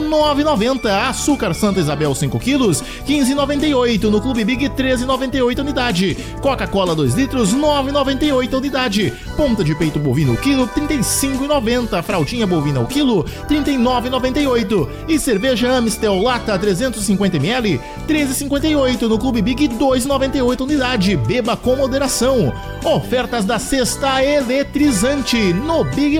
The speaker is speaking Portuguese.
9,90. Açúcar Santa Isabel 5 quilos, 15,98. No Clube Big, 13,98 unidade. Coca-Cola 2 litros, 9,98 unidade. Ponta de peito bovino quilo, 35,90. Fraldinha bovina o quilo, 39,98. E cerveja Amstel Lata 350ml, 13,58. No Clube Big, 2,98 unidade. Beba com moderação. Ofertas da Sexta Eletrizante no Big